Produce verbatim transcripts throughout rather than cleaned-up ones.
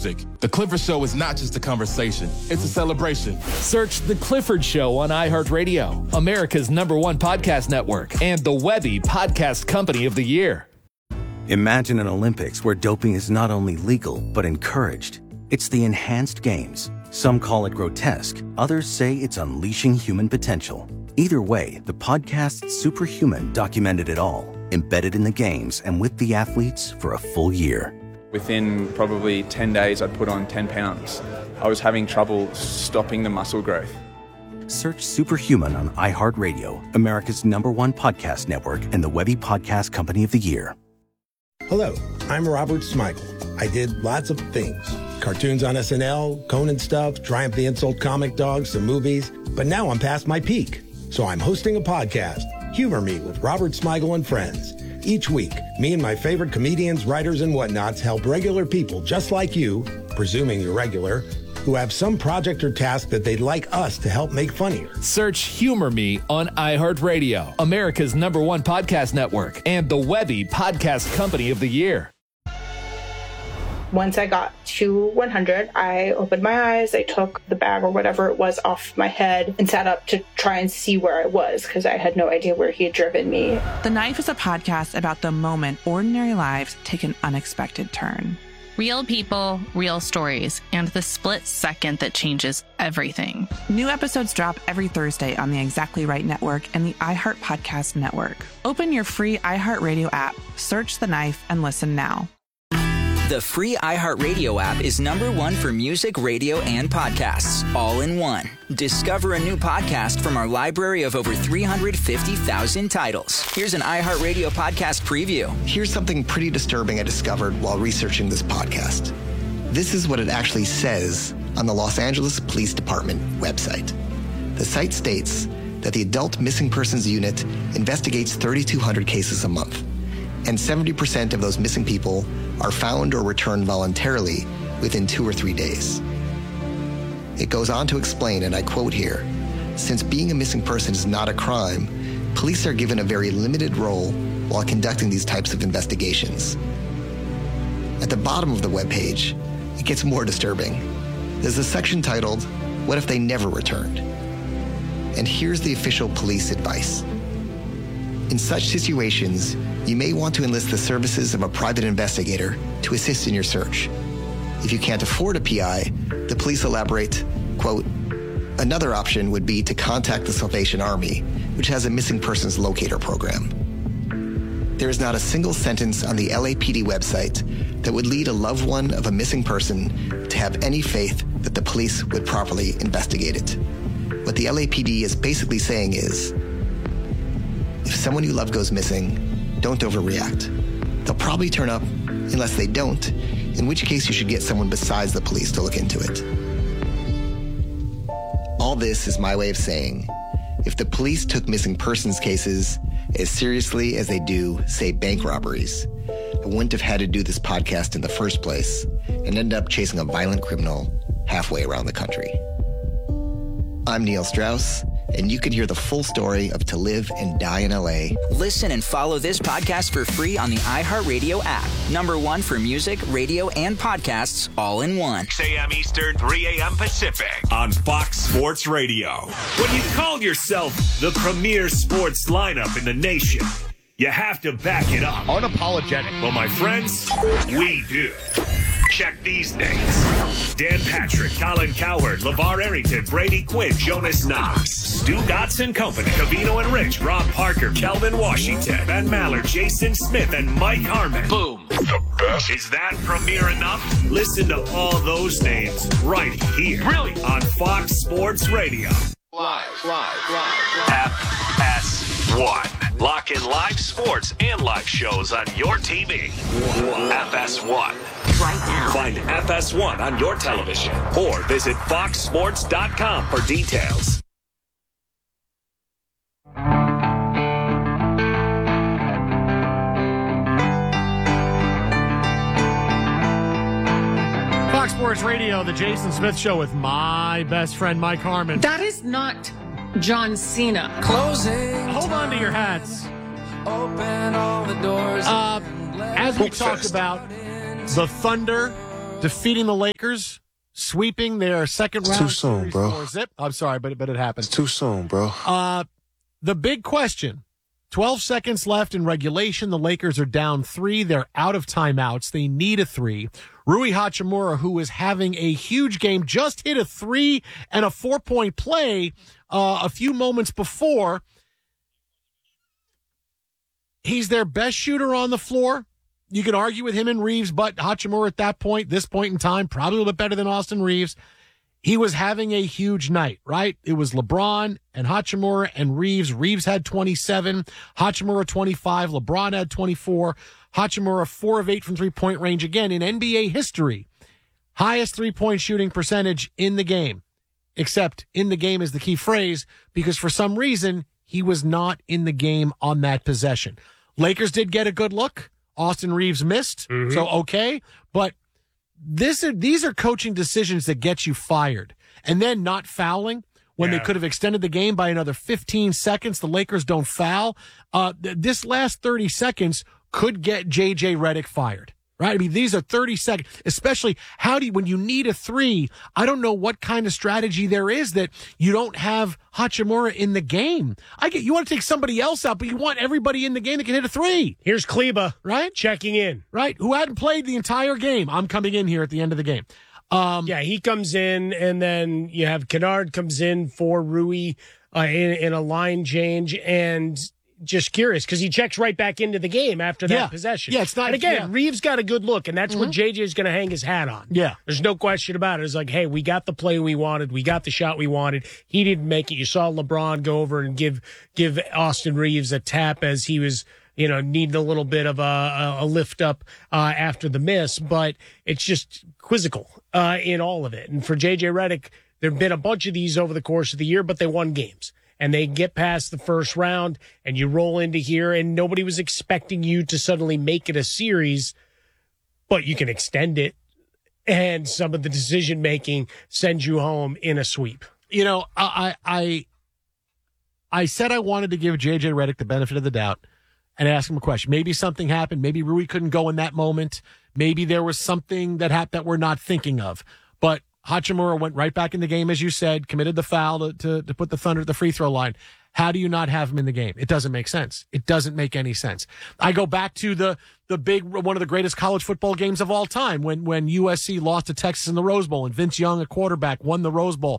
music. The Clifford Show is not just a conversation, it's a celebration. Search The Clifford Show on iHeartRadio, America's number one podcast network, and the Webby Podcast Company of the Year. Imagine an Olympics where doping is not only legal, but encouraged. It's the Enhanced Games. Some call it grotesque, others say it's unleashing human potential. Either way, the podcast Superhuman documented it all, embedded in the games and with the athletes for a full year. Within probably ten days, I'd put on ten pounds. I was having trouble stopping the muscle growth. Search Superhuman on iHeartRadio, America's number one podcast network, and the Webby Podcast Company of the Year. Hello, I'm Robert Smigel. I did lots of things. Cartoons on S N L, Conan stuff, Triumph the Insult comic dogs, some movies. But now I'm past my peak. So I'm hosting a podcast, Humor Me with Robert Smigel and Friends. Each week, me and my favorite comedians, writers, and whatnots help regular people just like you, presuming you're regular, who have some project or task that they'd like us to help make funnier. Search Humor Me on iHeartRadio, America's number one podcast network, and the Webby Podcast Company of the Year. Once I got to one hundred, I opened my eyes, I took the bag or whatever it was off my head and sat up to try and see where I was because I had no idea where he had driven me. The Knife is a podcast about the moment ordinary lives take an unexpected turn. Real people, real stories, and the split second that changes everything. New episodes drop every Thursday on the Exactly Right Network and the iHeart Podcast Network. Open your free iHeartRadio app, search The Knife, and listen now. The free iHeartRadio app is number one for music, radio, and podcasts, all in one. Discover a new podcast from our library of over three hundred fifty thousand titles. Here's an iHeartRadio podcast preview. Here's something pretty disturbing I discovered while researching this podcast. This is what it actually says on the Los Angeles Police Department website. The site states that the Adult Missing Persons Unit investigates thirty-two hundred cases a month, and seventy percent of those missing people are found or returned voluntarily within two or three days. It goes on to explain, and I quote here, since being a missing person is not a crime, police are given a very limited role while conducting these types of investigations. At the bottom of the webpage, it gets more disturbing. There's a section titled, What If They Never Returned? And here's the official police advice. In such situations, you may want to enlist the services of a private investigator to assist in your search. If you can't afford a P I, the police elaborate, quote, another option would be to contact the Salvation Army, which has a missing persons locator program. There is not a single sentence on the L A P D website that would lead a loved one of a missing person to have any faith that the police would properly investigate it. What the L A P D is basically saying is, if someone you love goes missing, don't overreact. They'll probably turn up unless they don't, in which case you should get someone besides the police to look into it. All this is my way of saying, if the police took missing persons cases as seriously as they do, say, bank robberies, I wouldn't have had to do this podcast in the first place and end up chasing a violent criminal halfway around the country. I'm Neil Strauss, and you can hear the full story of To Live and Die in L A. Listen and follow this podcast for free on the iHeartRadio app. Number one for music, radio, and podcasts, all in one. six a.m. Eastern, three a.m. Pacific on Fox Sports Radio. When you call yourself the premier sports lineup in the nation, you have to back it up. Unapologetic. Well, my friends, we do. Check these names. Dan Patrick, Colin Cowherd, LeVar Arrington, Brady Quinn, Jonas Knox, Stu Gotts and Company, Covino and Rich, Rob Parker, Kelvin Washington, Ben Maller, Jason Smith, and Mike Harmon. Boom. The best. Is that premier enough? Listen to all those names right here. Really? On Fox Sports Radio. Live, live, live, live. F S one. Lock in live sports and live shows on your T V. F S one. Right now. Find F S one on your television or visit fox sports dot com for details. Fox Sports Radio, the Jason Smith Show with my best friend, Mike Harmon. That is not John Cena. Closing. Hold on to your hats. Open all the doors. Uh, as we talked about, the Thunder defeating the Lakers, sweeping their second round. Too soon, bro. Four zip. I'm sorry, but, but it happened. It's too soon, bro. Uh, the big question, twelve seconds left in regulation. The Lakers are down three. They're out of timeouts. They need a three. Rui Hachimura, who is having a huge game, just hit a three and a four-point play uh, a few moments before. He's their best shooter on the floor. You can argue with him and Reeves, but Hachimura at that point, this point in time, probably a little bit better than Austin Reeves. He was having a huge night, right? It was LeBron and Hachimura and Reeves. Reeves had twenty-seven, Hachimura twenty-five, LeBron had twenty-four, Hachimura four of eight from three-point range. Again, in N B A history, highest three-point shooting percentage in the game, except in the game is the key phrase, because for some reason, he was not in the game on that possession. Lakers did get a good look. Austin Reeves missed, mm-hmm. so okay. But this are, these are coaching decisions that get you fired. And then not fouling when yeah. they could have extended the game by another fifteen seconds. The Lakers don't foul. Uh, th- this last thirty seconds could get J J Redick fired. Right? I mean, these are thirty seconds, especially how do you, when you need a three, I don't know what kind of strategy there is that you don't have Hachimura in the game. I get, you want to take somebody else out, but you want everybody in the game that can hit a three. Here's Kleba, right? Checking in. Right? Who hadn't played the entire game. I'm coming in here at the end of the game. Um, yeah, he comes in, and then you have Kennard comes in for Rui uh, in, in a line change, and just curious because he checks right back into the game after that yeah. possession. Yeah, it's not. And again, yeah. Reeves got a good look, and that's mm-hmm. what J J is going to hang his hat on. Yeah, there's no question about it. It's like, hey, we got the play we wanted, we got the shot we wanted. He didn't make it. You saw LeBron go over and give give Austin Reeves a tap as he was, you know, needing a little bit of a, a lift up uh, after the miss, but it's just quizzical uh, in all of it. And for J J Redick, there have been a bunch of these over the course of the year, but they won games. And they get past the first round, and you roll into here, and nobody was expecting you to suddenly make it a series, but you can extend it, and some of the decision-making sends you home in a sweep. You know, I I I said I wanted to give J J Redick the benefit of the doubt and ask him a question. Maybe something happened. Maybe Rui couldn't go in that moment. Maybe there was something that happened that we're not thinking of. But Hachimura went right back in the game, as you said, committed the foul to, to, to put the Thunder at the free throw line. How do you not have him in the game? It doesn't make sense. It doesn't make any sense. I go back to the the big one of the greatest college football games of all time when when U S C lost to Texas in the Rose Bowl and Vince Young, a quarterback, won the Rose Bowl.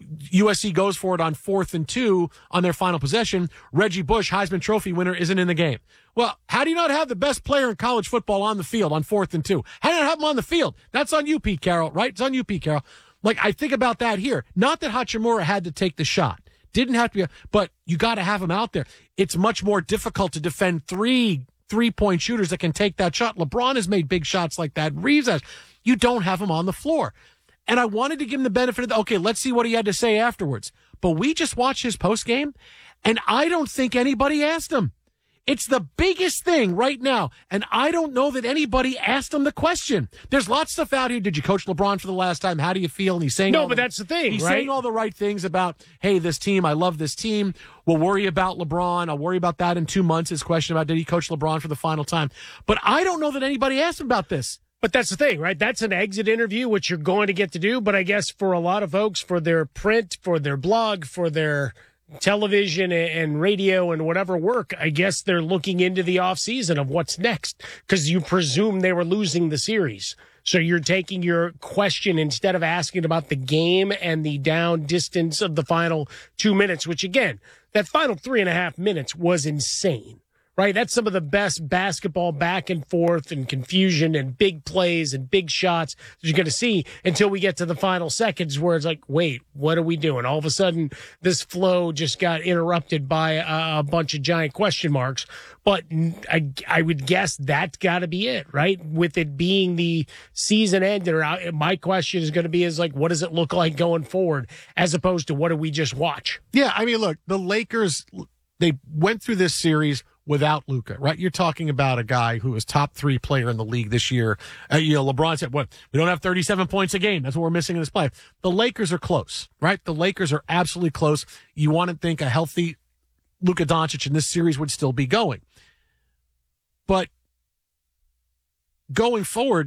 U S C goes for it on fourth and two on their final possession. Reggie Bush, Heisman Trophy winner, isn't in the game. Well, how do you not have the best player in college football on the field on fourth and two? How do you not have him on the field? That's on you, Pete Carroll, right? It's on you, Pete Carroll. Like, I think about that here. Not that Hachimura had to take the shot. Didn't have to be, but you got to have him out there. It's much more difficult to defend three three-point shooters that can take that shot. LeBron has made big shots like that. Reeves has. You don't have him on the floor. And I wanted to give him the benefit of the, okay, let's see what he had to say afterwards. But we just watched his postgame, and I don't think anybody asked him. It's the biggest thing right now, and I don't know that anybody asked him the question. There's lots of stuff out here. Did you coach LeBron for the last time? How do you feel? And he's saying no, all but the, that's the thing. He's right? saying all the right things about, hey, this team. I love this team. We'll worry about LeBron. I'll worry about that in two months. His question about did he coach LeBron for the final time? But I don't know that anybody asked him about this. But that's the thing, right? That's an exit interview, which you're going to get to do. But I guess for a lot of folks, for their print, for their blog, for their television and radio and whatever work, I guess they're looking into the offseason of what's next because you presume they were losing the series. So you're taking your question instead of asking about the game and the down distance of the final two minutes, which again, that final three and a half minutes was insane. Right? That's some of the best basketball back and forth and confusion and big plays and big shots that you're going to see until we get to the final seconds where it's like, wait, what are we doing? All of a sudden, this flow just got interrupted by a, a bunch of giant question marks. But I, I would guess that's got to be it, right? With it being the season ender, my question is going to be is like, what does it look like going forward as opposed to what do we just watch? Yeah, I mean, look, the Lakers, they went through this series without Luka, right? You're talking about a guy who is top three player in the league this year. Uh, you know, LeBron said, "What? We don't have thirty-seven points a game. That's what we're missing in this play." The Lakers are close, right? The Lakers are absolutely close. You want to think a healthy Luka Doncic in this series would still be going, but going forward,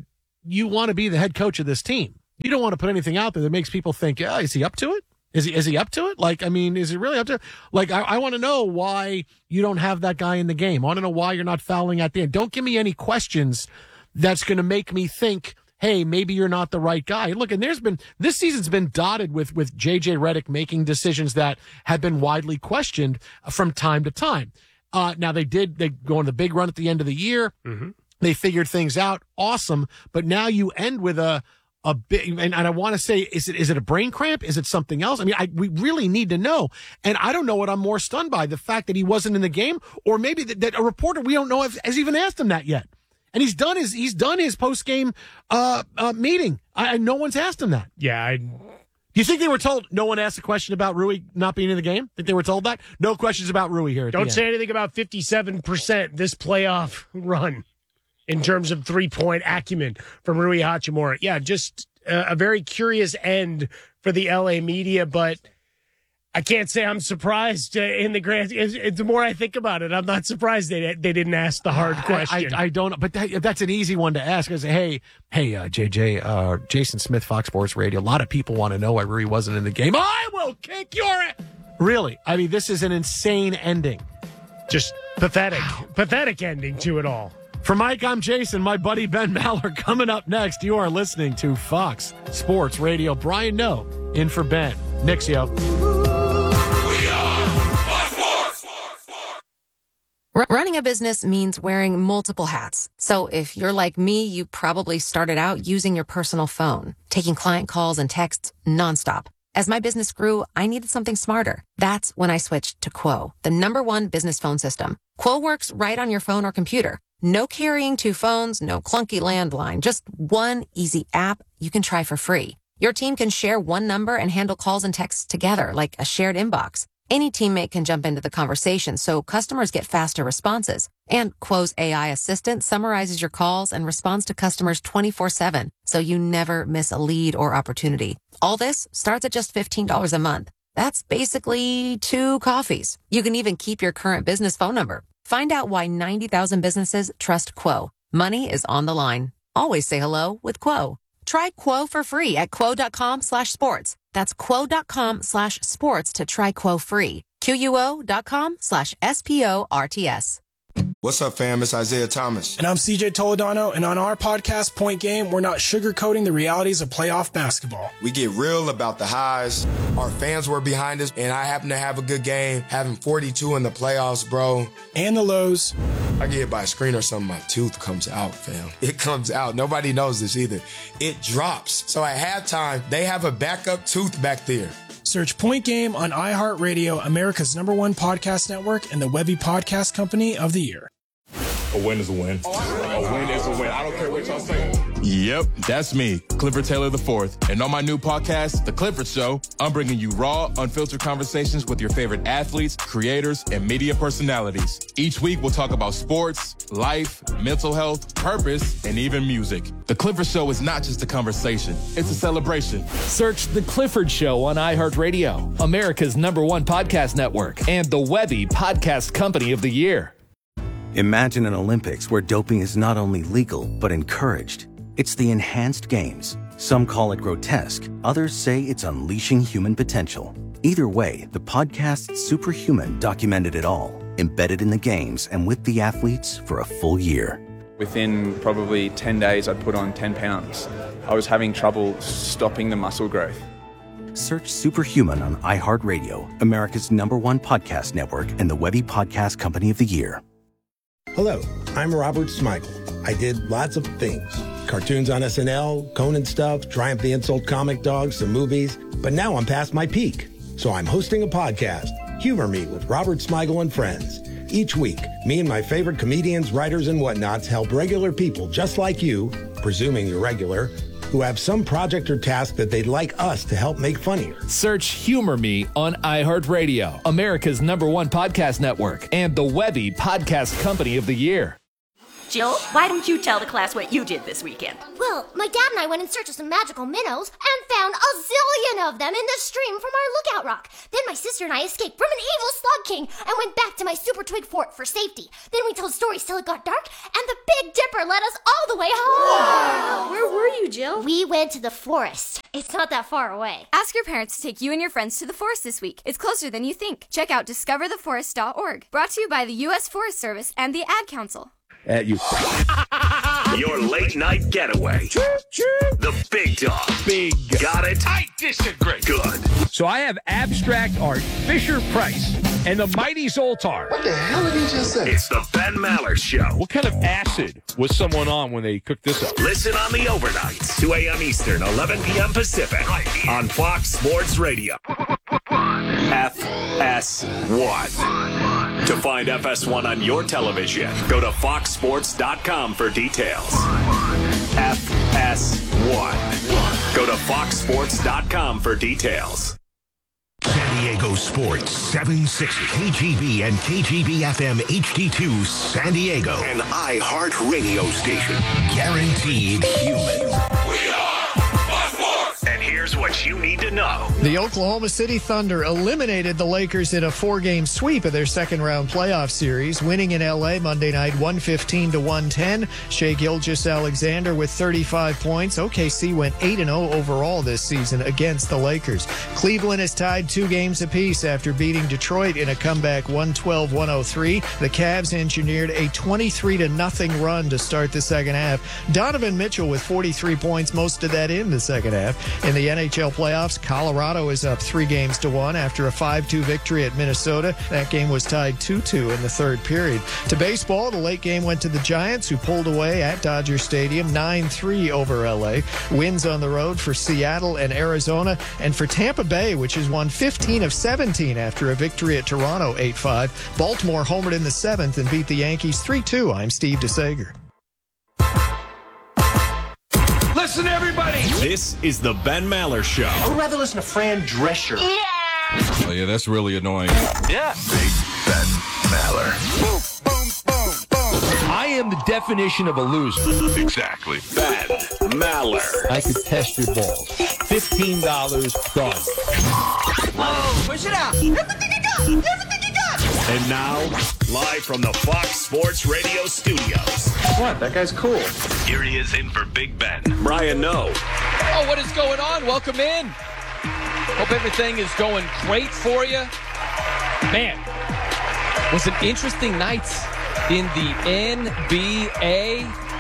you want to be the head coach of this team. You don't want to put anything out there that makes people think, yeah, is he up to it? Is he is he up to it? Like, I mean, is he really up to it? Like, I, I want to know why you don't have that guy in the game. I want to know why you're not fouling at the end. Don't give me any questions that's going to make me think, hey, maybe you're not the right guy. Look, and there's been, this season's been dotted with, with J J Redick making decisions that have been widely questioned from time to time. Uh, now, they did, they go on the big run at the end of the year. Mm-hmm. They figured things out. Awesome. But now you end with a, a bit, and, and I want to say, is it, is it a brain cramp? Is it something else? I mean, I, we really need to know. And I don't know what I'm more stunned by, the fact that he wasn't in the game, or maybe that, that a reporter we don't know if, has even asked him that yet. And he's done his, he's done his post game, uh, uh, meeting. I, no one's asked him that. Yeah. I, Do you think they were told no one asked a question about Rui not being in the game? Think they were told that? No questions about Rui here. At don't the say end. anything about fifty-seven percent this playoff run in terms of three-point acumen from Rui Hachimura. Yeah, just uh, a very curious end for the L A media, but I can't say I'm surprised uh, in the grand. It's, it's, the more I think about it, I'm not surprised they they didn't ask the hard question. I, I, I don't, but that, that's an easy one to ask. I say, hey, hey, uh, J J, uh, Jason Smith, Fox Sports Radio. A lot of people want to know why Rui wasn't in the game. I will kick your. Really, I mean, this is an insane ending. Just pathetic, pathetic ending to it all. For Mike, I'm Jason. My buddy Ben Maller coming up next. You are listening to Fox Sports Radio. Brian No in for Ben. Knicks, yo. Running a business means wearing multiple hats. So if you're like me, you probably started out using your personal phone, taking client calls and texts nonstop. As my business grew, I needed something smarter. That's when I switched to Quo, the number one business phone system. Quo works right on your phone or computer. No carrying two phones, no clunky landline, just one easy app you can try for free. Your team can share one number and handle calls and texts together like a shared inbox. Any teammate can jump into the conversation, so customers get faster responses. And Quo's A I assistant summarizes your calls and responds to customers twenty-four seven, so you never miss a lead or opportunity. All this starts at just fifteen dollars a month. That's basically two coffees. You can even keep your current business phone number. Find out why ninety thousand businesses trust Quo. Money is on the line. Always say hello with Quo. Try Quo for free at quo.com slash sports. That's quo.com slash sports to try Quo free. Q-U-O.com slash S-P-O-R-T-S. What's up, fam? It's Isaiah Thomas. And I'm C J Toledano, and on our podcast, Point Game, we're not sugarcoating the realities of playoff basketball. We get real about the highs. Our fans were behind us, and I happen to have a good game, having forty-two in the playoffs, bro. And the lows. I get hit by a screen or something, my tooth comes out, fam. It comes out. Nobody knows this either. It drops. So at halftime, they have a backup tooth back there. Search Point Game on iHeartRadio, America's number one podcast network, and the Webby Podcast Company of the Year. A win is a win. A win is a win. I don't care what y'all say. Yep, that's me, Clifford Taylor the fourth. And on my new podcast, The Clifford Show, I'm bringing you raw, unfiltered conversations with your favorite athletes, creators, and media personalities. Each week, we'll talk about sports, life, mental health, purpose, and even music. The Clifford Show is not just a conversation, it's a celebration. Search The Clifford Show on iHeartRadio, America's number one podcast network, and the Webby Podcast Company of the Year. Imagine an Olympics where doping is not only legal, but encouraged. It's the enhanced games. Some call it grotesque. Others say it's unleashing human potential. Either way, the podcast Superhuman documented it all, embedded in the games and with the athletes for a full year. Within probably ten days, I'd put on ten pounds. I was having trouble stopping the muscle growth. Search Superhuman on iHeartRadio, America's number one podcast network, and the Webby Podcast Company of the Year. Hello, I'm Robert Smigel. I did lots of things. Cartoons on S N L, Conan stuff, Triumph the Insult Comic Dog, some movies. But now I'm past my peak. So I'm hosting a podcast, Humor Me with Robert Smigel and Friends. Each week, me and my favorite comedians, writers, and whatnots help regular people just like you, presuming you're regular, who have some project or task that they'd like us to help make funnier. Search Humor Me on iHeartRadio, America's number one podcast network, and the Webby Podcast Company of the Year. Jill, why don't you tell the class what you did this weekend? Well, my dad and I went in search of some magical minnows and found a zillion of them in the stream from our lookout rock. Then my sister and I escaped from an evil slug king and went back to my super twig fort for safety. Then we told stories till it got dark, and the Big Dipper led us all the way home. Wow. Where were you, Jill? We went to the forest. It's not that far away. Ask your parents to take you and your friends to the forest this week. It's closer than you think. Check out discover the forest dot org. Brought to you by the U S Forest Service and the Ad Council. At you. Your late night getaway. The Big Dog. Big. Got it? I disagree. Good. So I have abstract art, Fisher Price, and the Mighty Zoltar. What the hell did he just say? It's the Ben Maller Show. What kind of acid was someone on when they cooked this up? Listen on the overnights, two a.m. Eastern, eleven p.m. Pacific, right on Fox Sports Radio. F S one. To find F S one on your television, go to fox sports dot com for details. F S one. Go to fox sports dot com for details. San Diego Sports, seven sixty K G B and K G B F M H D two San Diego. An iHeart radio station. Guaranteed human. We are Fox Sports. And here's what you need to know. The Oklahoma City Thunder eliminated the Lakers in a four-game sweep of their second-round playoff series, winning in L A Monday night one fifteen to one ten. Shai Gilgeous-Alexander with thirty-five points. O K C went eight and oh overall this season against the Lakers. Cleveland is tied two games apiece after beating Detroit in a comeback one twelve to one oh three. The Cavs engineered a twenty-three to nothing run to start the second half. Donovan Mitchell with forty-three points, most of that in the second half. In the N H L playoffs, Colorado is up three games to one after a five two victory at Minnesota. That game was tied two two in the third period. To baseball, the late game went to the Giants, who pulled away at Dodger Stadium nine three over L A. Wins on the road for Seattle and Arizona, and for Tampa Bay, which has won fifteen of seventeen after a victory at Toronto eight five. Baltimore homered in the seventh and beat the Yankees three two. I'm Steve DeSager. Listen, everybody. This is the Ben Maller Show. I would rather listen to Fran Drescher. Yeah. Oh, yeah, that's really annoying. Yeah. Big Ben Maller. Boom, boom, boom, boom. I am the definition of a loser. Exactly. Ben Maller. I could test your balls. fifteen dollars done. Whoa, push it out. Everything you got. Everything you got. And now, live from the Fox Sports Radio studios. What? That guy's cool. Here he is in for Big Ben. Brian Noe. Oh, what is going on? Welcome in. Hope everything is going great for you. Man, was an interesting night in the N B A.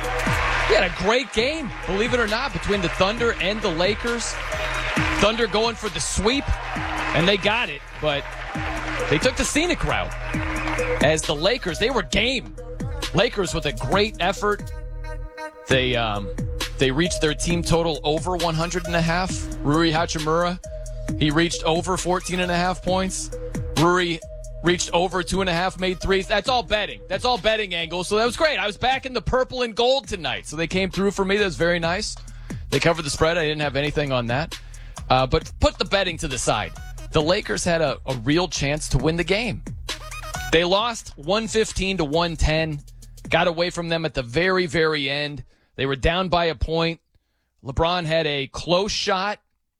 We had a great game, believe it or not, between the Thunder and the Lakers. Thunder going for the sweep, and they got it, but they took the scenic route. As the Lakers, they were game. Lakers with a great effort. They um, they reached their team total over one hundred and a half. Rui Hachimura, he reached over fourteen and a half points. Rui reached over two and a half, made threes. That's all betting. That's all betting angles. So that was great. I was back in the purple and gold tonight. So they came through for me. That was very nice. They covered the spread. I didn't have anything on that. Uh, but put the betting to the side. The Lakers had a, a real chance to win the game. They lost one fifteen to one ten. Got away from them at the very, very end. They were down by a point. LeBron had a close shot,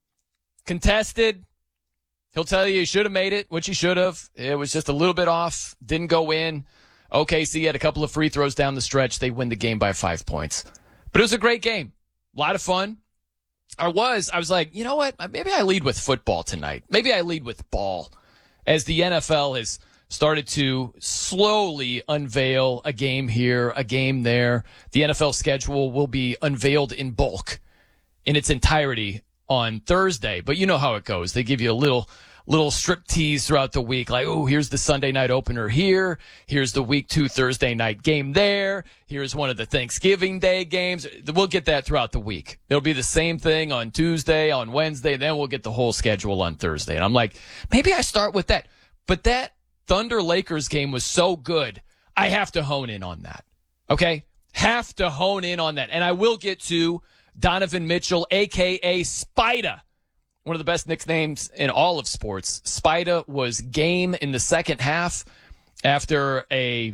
contested. He'll tell you he should have made it, which he should have. It was just a little bit off. Didn't go in. O K C had a couple of free throws down the stretch. They win the game by five points. But it was a great game. A lot of fun. I was, I was like, you know what? Maybe I lead with football tonight. Maybe I lead with ball. As the N F L has started to slowly unveil a game here, a game there. The N F L schedule will be unveiled in bulk in its entirety on Thursday. But you know how it goes. They give you a little little strip tease throughout the week, like, oh, here's the Sunday night opener here. Here's the week two Thursday night game there. Here's one of the Thanksgiving Day games. We'll get that throughout the week. It'll be the same thing on Tuesday, on Wednesday, then we'll get the whole schedule on Thursday. And I'm like, maybe I start with that. But that Thunder-Lakers game was so good, I have to hone in on that. Okay? Have to hone in on that. And I will get to Donovan Mitchell, a k a. Spida. One of the best nicknames in all of sports. Spida was game in the second half after a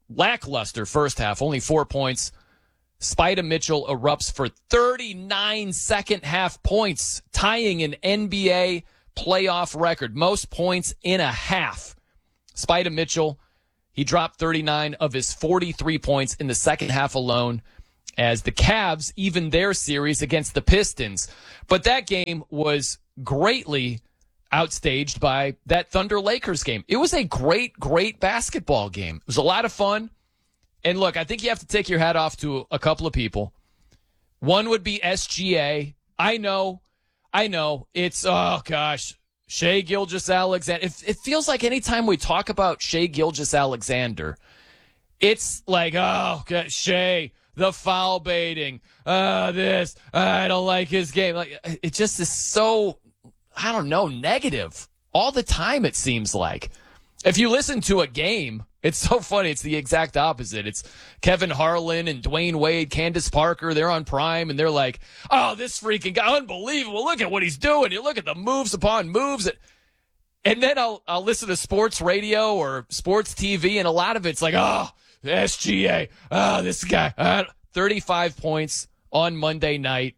lackluster first half, only four points. Spida Mitchell erupts for thirty-nine second half points, tying an N B A playoff record, most points in a half. Spida Mitchell, he dropped thirty-nine of his forty-three points in the second half alone as the Cavs even their series against the Pistons. But that game was greatly outstaged by that Thunder Lakers game. It was a great, great basketball game. It was a lot of fun. And look, I think you have to take your hat off to a couple of people. One would be S G A. I know, I know. It's, oh gosh, Shai Gilgeous-Alexander. It, it feels like anytime we talk about Shai Gilgeous-Alexander, it's like, oh, God, Shai, the foul baiting, uh, this, I don't like his game. Like, it just is so, I don't know, negative all the time, it seems like. If you listen to a game, it's so funny. It's the exact opposite. It's Kevin Harlan and Dwayne Wade, Candace Parker. They're on Prime, and they're like, oh, this freaking guy, unbelievable. Look at what he's doing. You look at the moves upon moves. And then I'll, I'll listen to sports radio or sports T V, and a lot of it's like, oh, S G A, oh, this guy. Uh, thirty-five points on Monday night.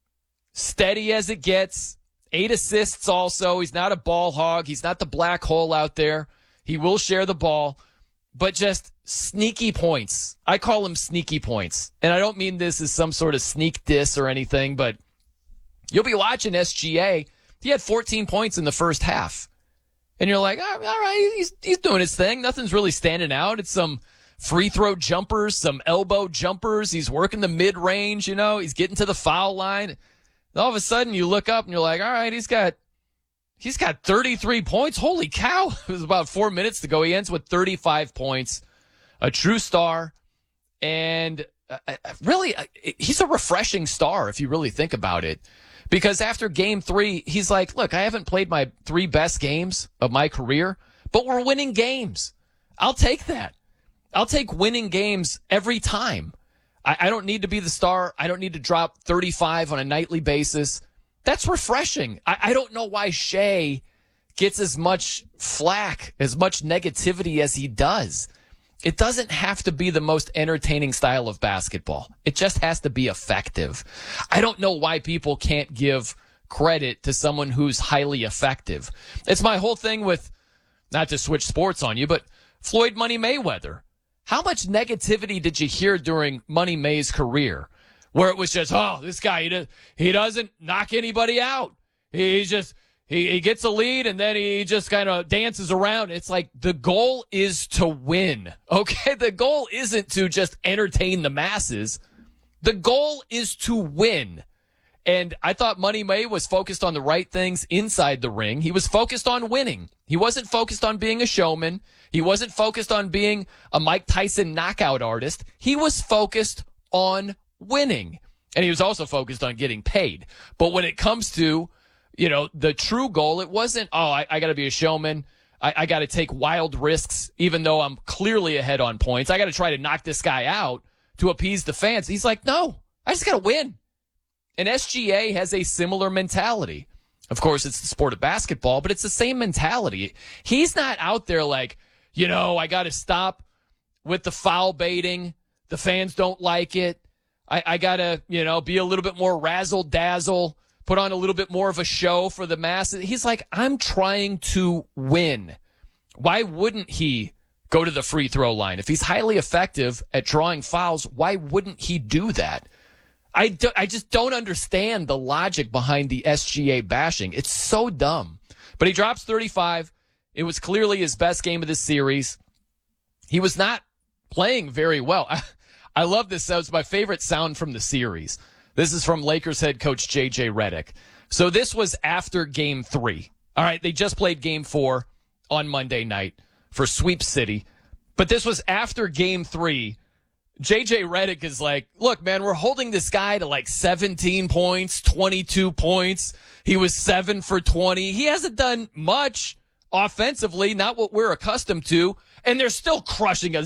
Steady as it gets. Eight assists also. He's not a ball hog. He's not the black hole out there. He will share the ball, but just sneaky points. I call them sneaky points. And I don't mean this as some sort of sneak diss or anything, but you'll be watching S G A. He had fourteen points in the first half. And you're like, oh, all right, he's, he's doing his thing. Nothing's really standing out. It's some free throw jumpers, some elbow jumpers. He's working the mid-range, you know. He's getting to the foul line. All of a sudden, you look up and you're like, all right, he's got he's got thirty-three points. Holy cow. It was about four minutes to go. He ends with thirty-five points, a true star. And uh, really, uh, he's a refreshing star if you really think about it. Because after game three, he's like, look, I haven't played my three best games of my career, but we're winning games. I'll take that. I'll take winning games every time. I, I don't need to be the star. I don't need to drop thirty-five on a nightly basis. That's refreshing. I, I don't know why Shai gets as much flack, as much negativity as he does. It doesn't have to be the most entertaining style of basketball. It just has to be effective. I don't know why people can't give credit to someone who's highly effective. It's my whole thing with, not to switch sports on you, but Floyd Money Mayweather. How much negativity did you hear during Money May's career? Where it was just, oh, this guy, he, does, he doesn't knock anybody out. He just, he, he gets a lead and then he just kind of dances around. It's like the goal is to win, okay? The goal isn't to just entertain the masses. The goal is to win. And I thought Money May was focused on the right things inside the ring. He was focused on winning. He wasn't focused on being a showman. He wasn't focused on being a Mike Tyson knockout artist. He was focused on winning. And he was also focused on getting paid. But when it comes to, you know, the true goal, it wasn't, oh, I, I got to be a showman. I, I got to take wild risks, even though I'm clearly ahead on points. I got to try to knock this guy out to appease the fans. He's like, no, I just got to win. And S G A has a similar mentality. Of course, it's the sport of basketball, but it's the same mentality. He's not out there like, you know, I got to stop with the foul baiting. The fans don't like it. I, I got to, you know, be a little bit more razzle-dazzle, put on a little bit more of a show for the masses. He's like, I'm trying to win. Why wouldn't he go to the free throw line? If he's highly effective at drawing fouls, why wouldn't he do that? I, do, I just don't understand the logic behind the S G A bashing. It's so dumb. But he drops thirty-five. It was clearly his best game of this series. He was not playing very well. I, I love this. That was my favorite sound from the series. This is from Lakers head coach J J Redick. So this was after game three. All right, they just played game four on Monday night for Sweep City. But this was after game three. J J Redick is like, look, man, we're holding this guy to like seventeen points, twenty-two points. He was seven for twenty. He hasn't done much offensively, not what we're accustomed to, and they're still crushing us.